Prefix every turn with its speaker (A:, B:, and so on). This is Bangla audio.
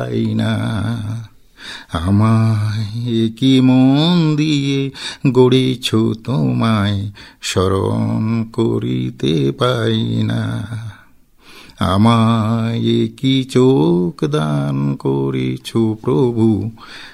A: পাই না। আমায় কি মন দিয়ে গড়েছ তোমায় স্মরণ করিতে পাই না। আমায় কি চোখ দান করেছ প্রভু